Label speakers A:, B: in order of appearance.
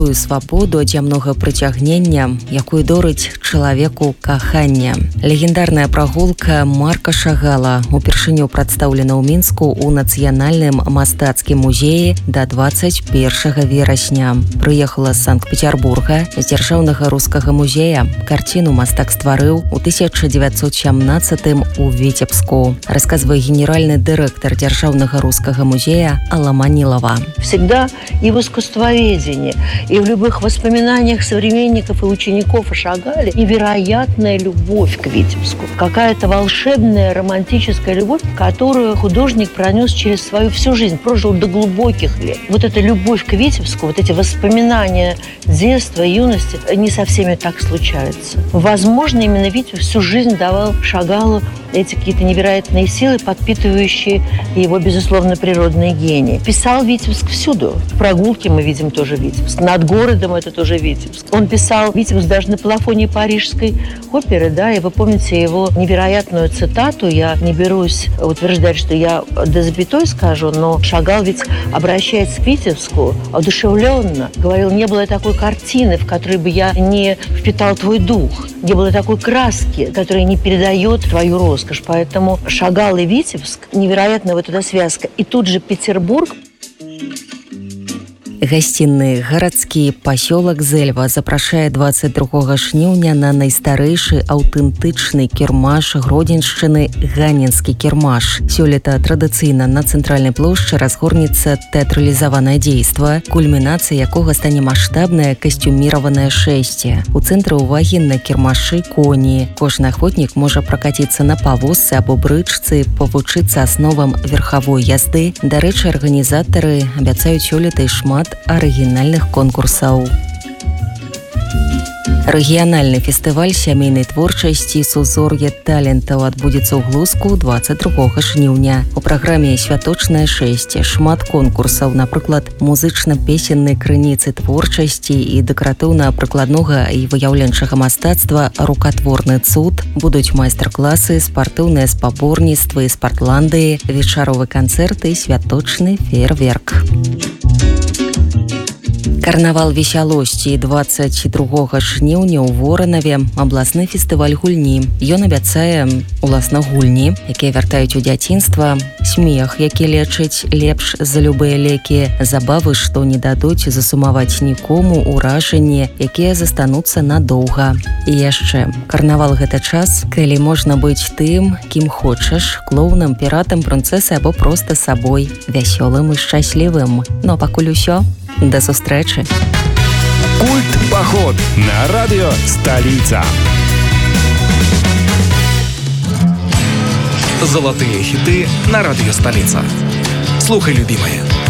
A: свабоду, дзе многа прыцягнення, якую дорыць чалавеку кахання. Легендарная прагулка Марка Шагала упершыню прадстаўлена ў Мінску ў Нацыянальным мастацкім музеі да 21 верасня. Прыехала з Санкт-Петербурга з Дзяржаўнага рускага музея. Карціну мастак стварыў у 1917 у Віцебску, расказвае генеральны дырэктар Дзяржаўнага рускага музея Алла Манилова.
B: Всегда и в искусствоведении, и в любых воспоминаниях современников и учеников о Шагале невероятная любовь к Витебску. Какая-то волшебная, романтическая любовь, которую художник пронес через свою всю жизнь, прожил до глубоких лет. Вот эта любовь к Витебску, вот эти воспоминания детства, юности, не со всеми так случается. Возможно, именно Витебск всю жизнь давал Шагалу эти какие-то невероятные силы, подпитывающие его, безусловно, природный гений. Писал Витебск всюду. В прогулке мы видим тоже Витебск. Над городом это тоже Витебск. Он писал Витебск даже на плафоне Парижской оперы, да, и вы помните его невероятную цитату. Я не берусь утверждать, что я до запятой скажу, но Шагал ведь, обращаясь к Витебску, одушевленно говорил: не было такой картины, в которой бы я не впитал твой дух, не было такой краски, которая не передает твою роскошь. Поэтому Шагал и Витебск, невероятная вот эта связка. И тут же Петербург.
A: Гасцінны гарадскі пасёлак Зэльва запрашае 22 жніўня на найстарэйшы аўтэнтычны кірмаш Гродзеншчыны ганінскі кірмаш. Сёлета традыцыйна на цэнтральнай плошчы разгорнецца тэатралізаванае дзейства, кульмінацыя якога стане маштабнае касцюміраванае шэсце. У цэнтры ўвагі на кірмашы коні. Кожны ахвотнік можа пракаціцца на павозцы або брычцы, павучыцца асновам верхавой язды. Дарэчы, арганізатары абяцаюць сёлета і шмат арыгінальных конкурсаў. Рэгіянальны фестываль сямейнай творчасці «Сузор'е талентаў» адбудзецца ў Глуску 22 жніўня. У праграме святочнае шэсце, шмат конкурсаў, напрыклад, музычна-песеннай крыніцы творчасці і дэкаратыўна-прыкладнога і выяўленчага мастацтва «Рукатворны цуд», будуць майстар-класы, спартыўныя спаборніцтвы, спартландыі, вечаровы канцэрт і святочны феерверк. Карнавал весялосці 22 жніўня ў Воранаве, абласны фестываль гульні. Ён абяцае уласна гульні, якія вяртаюць у дзяцінства, смех, які лечыць лепш за любыя лекі, забавы, што не дадуць засумаваць нікому, уражанні, якія застануцца надоўга. І яшчэ, карнавал гэта час, калі можна быць тым, кім хочаш, клоунам, піратам, прынцэсай або проста сабой, вясёлым і шчаслівым. Ну а пакуль усё. До сустрэчы.
C: Культ-поход на радио «Столица». Золотые хиты на радио «Столица». Слухай, любимые.